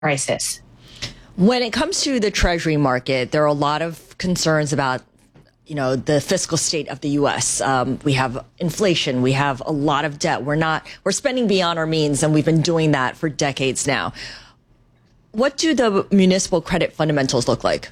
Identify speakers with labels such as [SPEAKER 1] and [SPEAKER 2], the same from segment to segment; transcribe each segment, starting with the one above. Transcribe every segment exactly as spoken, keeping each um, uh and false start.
[SPEAKER 1] crisis.
[SPEAKER 2] When it comes to the Treasury market, there are a lot of concerns about, you know, the fiscal state of the U S. Um, we have inflation. We have a lot of debt. We're not, we're spending beyond our means, and we've been doing that for decades now. What do the municipal credit fundamentals look like?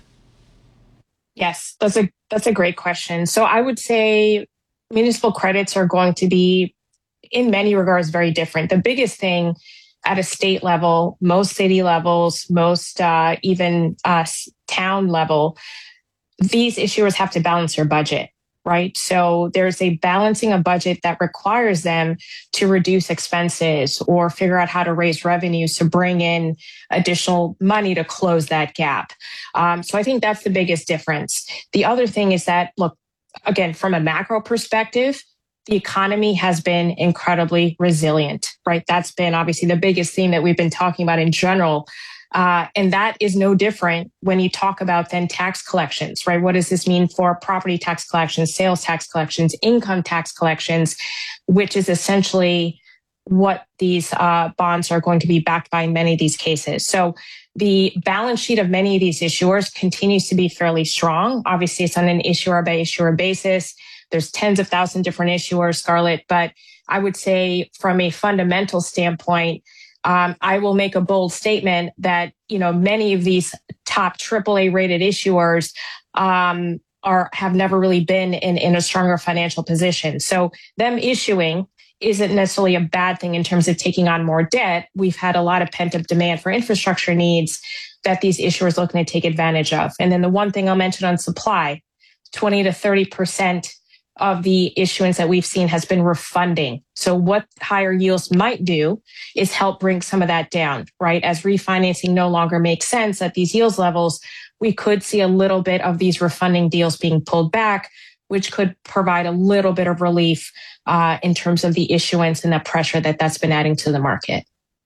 [SPEAKER 1] Yes, that's a that's a great question. So I would say municipal credits are going to be, in many regards, very different. The biggest thing at a state level, most city levels, most uh, even uh, town level, these issuers have to balance their budget, right? So there's a balancing of budget that requires them to reduce expenses or figure out how to raise revenues to bring in additional money to close that gap. Um, so I think that's the biggest difference. The other thing is that, look, again, from a macro perspective, the economy has been incredibly resilient, right? That's been obviously the biggest theme that we've been talking about in general. Uh, and that is no different when you talk about then tax collections, right? What does this mean for property tax collections, sales tax collections, income tax collections, which is essentially what these uh, bonds are going to be backed by in many of these cases. So the balance sheet of many of these issuers continues to be fairly strong. Obviously, it's on an issuer by issuer basis. There's tens of thousands of different issuers, Scarlett, but I would say from a fundamental standpoint, Um, I will make a bold statement that, you know, many of these top triple A rated issuers um, are have never really been in, in a stronger financial position. So them issuing isn't necessarily a bad thing in terms of taking on more debt. We've had a lot of pent up demand for infrastructure needs that these issuers are looking to take advantage of. And then the one thing I'll mention on supply, twenty to thirty percent of the issuance that we've seen has been refunding. So what higher yields might do is help bring some of that down, right? As refinancing no longer makes sense at these yields levels, we could see a little bit of these refunding deals being pulled back, which could provide a little bit of relief uh, in terms of the issuance and the pressure that that's been adding to the market.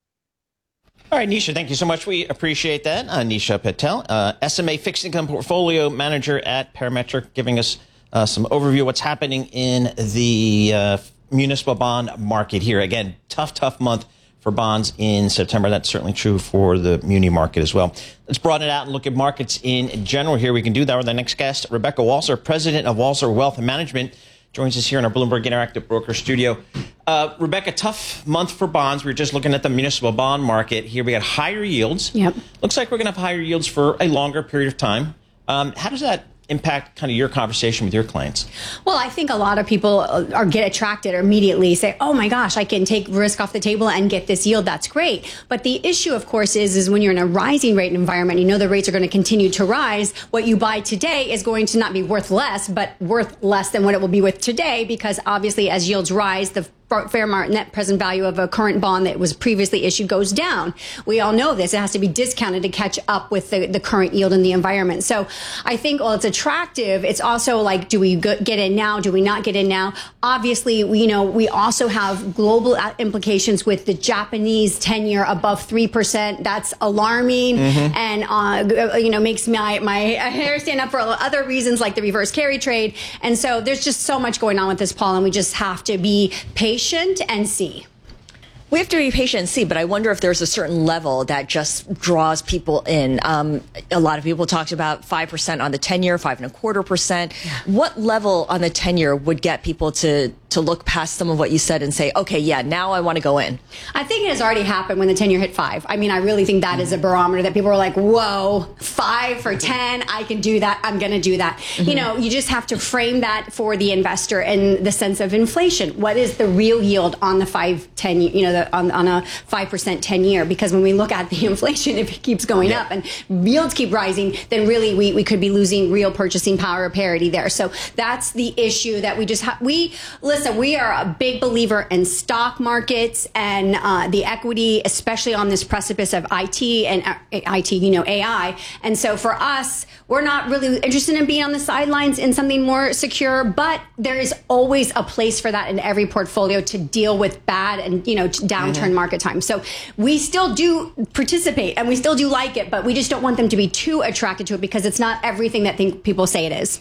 [SPEAKER 3] All right, Nisha, thank you so much. We appreciate that. Uh, Nisha Patel, uh, S M A Fixed Income Portfolio Manager at Parametric, giving us Uh, some overview of what's happening in the uh, municipal bond market here. Again, tough, tough month for bonds in September. That's certainly true for the muni market as well. Let's broaden it out and look at markets in general here. We can do that with our next guest, Rebecca Walser, president of Walser Wealth Management, joins us here in our Bloomberg Interactive Broker studio. Uh, Rebecca, tough month for bonds. We were just looking at the municipal bond market here. We got higher yields.
[SPEAKER 4] Yep.
[SPEAKER 3] Looks like we're going to have higher yields for a longer period of time. Um, how does that impact kind of your conversation with your clients?
[SPEAKER 4] Well, I think a lot of people are get attracted or immediately say, oh my gosh, I can take risk off the table and get this yield. That's great. But the issue, of course, is, is when you're in a rising rate environment, you know the rates are going to continue to rise. What you buy today is going to not be worth less, but worth less than what it will be worth today, because obviously as yields rise, the fair market net present value of a current bond that was previously issued goes down. We all know this. It has to be discounted to catch up with the, the current yield in the environment. So I think, while it's attractive, it's also like, do we get in now? Do we not get in now? Obviously, we, you know, we also have global implications with the Japanese ten-year above three percent. That's alarming, mm-hmm. and uh, you know, makes my, my hair stand up for other reasons, like the reverse carry trade. And so there's just so much going on with this, Paul, and we just have to be patient and see.
[SPEAKER 2] We have to be patient and see, but I wonder if there's a certain level that just draws people in. Um, a lot of people talked about five percent on the ten-year, five and a quarter percent. Yeah. What level on the ten-year would get people to to look past some of what you said and say, okay, yeah, now I want to go in?
[SPEAKER 4] I think it has already happened when the ten-year hit five. I mean, I really think that mm-hmm. is a barometer that people are like, whoa, five for ten, I can do that, I'm going to do that. Mm-hmm. You know, you just have to frame that for the investor in the sense of inflation. What is the real yield on the five, ten, you know, the On, on a five percent ten-year, because when we look at the inflation, if it keeps going yeah. up and yields keep rising, then really we, we could be losing real purchasing power or parity there. So that's the issue that we just have. We, listen, we are a big believer in stock markets and uh, the equity, especially on this precipice of I T and uh, I T, you know, A I. And so for us, we're not really interested in being on the sidelines in something more secure, but there is always a place for that in every portfolio to deal with bad and, you know, downturn mm-hmm. market time. So we still do participate and we still do like it, but we just don't want them to be too attracted to it because it's not everything that think people say it is.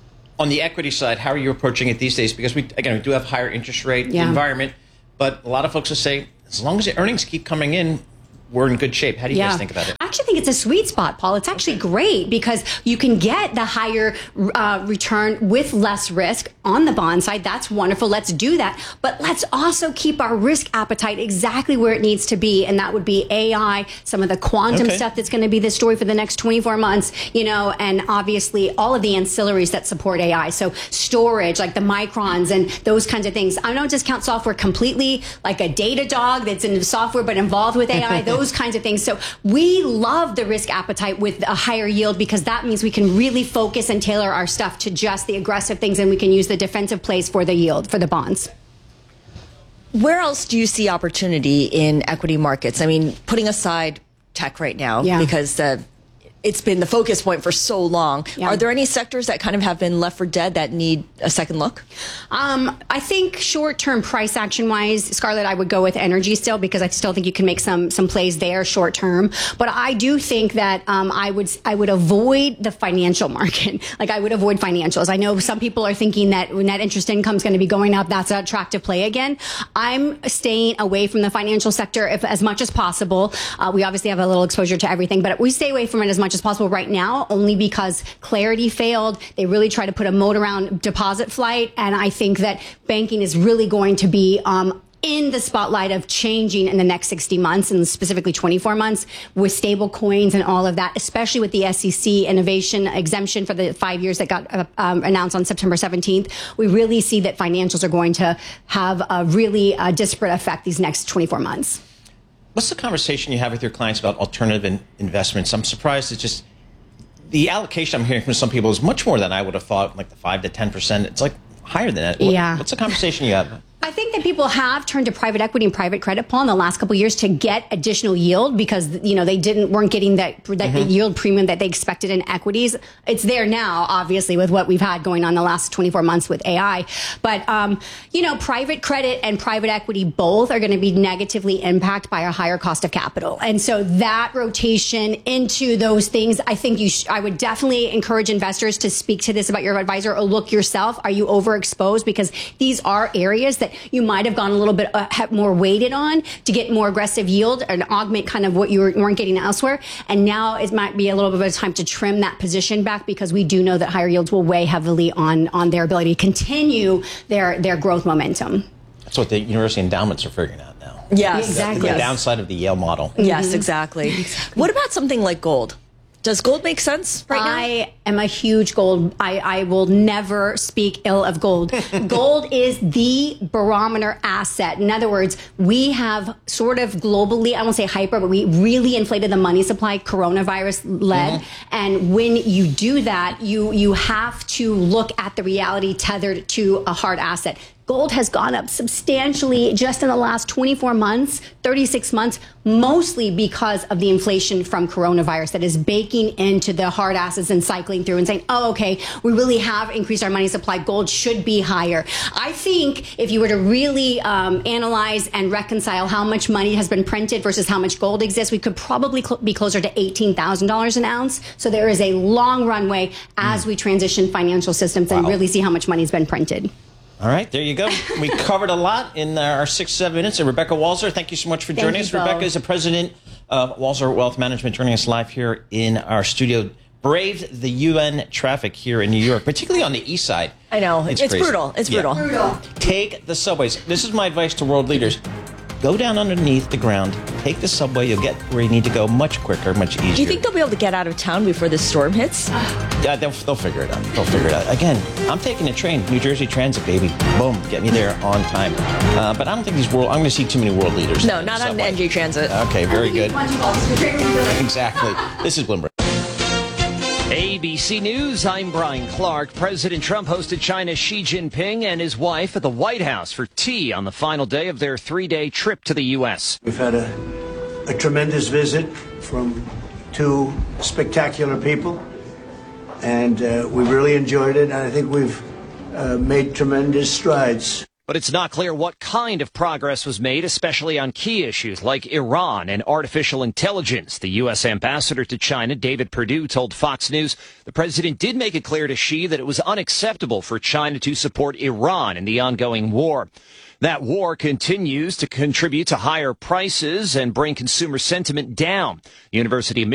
[SPEAKER 3] On the equity side, how are you approaching it these days? Because we, again, we do have higher interest rate
[SPEAKER 4] yeah.
[SPEAKER 3] environment, but a lot of folks will say, as long as the earnings keep coming in, we're in good shape. How do you
[SPEAKER 4] Yeah.
[SPEAKER 3] guys think about it?
[SPEAKER 4] I actually think it's a sweet spot, Paul. It's actually great because you can get the higher uh, return with less risk on the bond side. That's wonderful. Let's do that. But let's also keep our risk appetite exactly where it needs to be. And that would be A I, some of the quantum
[SPEAKER 3] Okay.
[SPEAKER 4] stuff that's going to be the story for the next twenty-four months, you know, and obviously all of the ancillaries that support A I. So storage, like the microns and those kinds of things. I don't discount software completely, like a Datadog that's in software but involved with A I, those kinds of things. So we love the risk appetite with a higher yield because that means we can really focus and tailor our stuff to just the aggressive things, and we can use the defensive plays for the yield, for the bonds.
[SPEAKER 2] Where else do you see opportunity in equity markets? I mean, putting aside tech right now,
[SPEAKER 4] Yeah.
[SPEAKER 2] because uh, it's been the focus point for so long.
[SPEAKER 4] Yeah.
[SPEAKER 2] Are there any sectors that kind of have been left for dead that need a second look?
[SPEAKER 4] Um, I think short-term price action-wise, Scarlett, I would go with energy still because I still think you can make some some plays there short-term. But I do think that um, I would I would avoid the financial market. Like I would avoid financials. I know some people are thinking that net interest income is going to be going up. That's an attractive play again. I'm staying away from the financial sector if, as much as possible. Uh, we obviously have a little exposure to everything, but we stay away from it as much as possible right now, only because Clarity failed. They really tried to put a moat around deposit flight, and I think that banking is really going to be um, in the spotlight of changing in the next sixty months and specifically twenty-four months with stable coins and all of that, especially with the S E C innovation exemption for the five years that got uh, um, announced on September seventeenth. We really see that financials are going to have a really uh, disparate effect these next twenty-four months.
[SPEAKER 3] What's the conversation you have with your clients about alternative in- investments? I'm surprised it's just the allocation I'm hearing from some people is much more than I would have thought, like the five to ten percent. It's like higher than that. What-
[SPEAKER 4] Yeah.
[SPEAKER 3] What's the conversation you have?
[SPEAKER 4] I think that people have turned to private equity and private credit, Paul, in the last couple of years to get additional yield because, you know, they didn't weren't getting that, that
[SPEAKER 3] Mm-hmm.
[SPEAKER 4] the yield premium that they expected in equities. It's there now, obviously, with what we've had going on the last twenty-four months with A I. But, um, you know, private credit and private equity both are going to be negatively impacted by a higher cost of capital. And so that rotation into those things, I think you sh- I would definitely encourage investors to speak to this about your advisor or look yourself. Are you overexposed? Because these are areas that you might have gone a little bit uh, have more weighted on to get more aggressive yield and augment kind of what you were, weren't getting elsewhere. And now it might be a little bit of a time to trim that position back because we do know that higher yields will weigh heavily on, on their ability to continue their, their growth momentum.
[SPEAKER 3] That's what the university endowments are figuring out now.
[SPEAKER 2] Yes,
[SPEAKER 4] Exactly.
[SPEAKER 3] The
[SPEAKER 2] yes.
[SPEAKER 3] downside of the Yale model.
[SPEAKER 2] Yes, exactly. What about something like gold? Does gold make sense right now?
[SPEAKER 4] I am a huge gold. I, I will never speak ill of gold. Gold is the barometer asset. In other words, we have sort of globally, I won't say hyper, but we really inflated the money supply, coronavirus led. Mm-hmm. And when you do that, you you have to look at the reality tethered to a hard asset. Gold has gone up substantially just in the last twenty-four months, thirty-six months, mostly because of the inflation from coronavirus that is baking into the hard assets and cycling through and saying, oh, okay, we really have increased our money supply. Gold should be higher. I think if you were to really um, analyze and reconcile how much money has been printed versus how much gold exists, we could probably cl- be closer to eighteen thousand dollars an ounce. So there is a long runway as we transition financial systems and
[SPEAKER 3] Wow.
[SPEAKER 4] really see how much money has been printed.
[SPEAKER 3] All right, there you go. We covered a lot in our six, seven minutes. And Rebecca Walser, thank you so much for
[SPEAKER 4] Thank
[SPEAKER 3] joining
[SPEAKER 4] you
[SPEAKER 3] us. Rebecca
[SPEAKER 4] both.
[SPEAKER 3] is the president of Walser Wealth Management, joining us live here in our studio. Braved the U N traffic here in New York, particularly on the east side.
[SPEAKER 2] I know.
[SPEAKER 3] It's,
[SPEAKER 2] It's,
[SPEAKER 3] crazy.
[SPEAKER 2] brutal. It's
[SPEAKER 3] Yeah.
[SPEAKER 2] brutal.
[SPEAKER 4] Brutal.
[SPEAKER 3] Take the subways. This is my advice to world leaders. Go down underneath the ground, take the subway, you'll get where you need to go much quicker, much easier.
[SPEAKER 2] Do you think they'll be able to get out of town before this storm hits?
[SPEAKER 3] Yeah, they'll, they'll figure it out. They'll figure it out. Again, I'm taking a train, New Jersey Transit, baby. Boom, get me there on time. Uh, but I don't think these world, I'm going to see too many world leaders.
[SPEAKER 2] No,
[SPEAKER 3] in the
[SPEAKER 2] not on
[SPEAKER 3] subway.
[SPEAKER 2] N J Transit.
[SPEAKER 3] Okay, very good. Exactly. This is Bloomberg.
[SPEAKER 5] A B C News, I'm Brian Clark. President Trump hosted China's Xi Jinping and his wife at the White House for tea on the final day of their three-day trip to the U S.
[SPEAKER 6] We've had a, a tremendous visit from two spectacular people, and uh, we really enjoyed it, and I think we've uh, made tremendous strides.
[SPEAKER 5] But it's not clear what kind of progress was made, especially on key issues like Iran and artificial intelligence. The U S ambassador to China, David Perdue, told Fox News the president did make it clear to Xi that it was unacceptable for China to support Iran in the ongoing war. That war continues to contribute to higher prices and bring consumer sentiment down. University of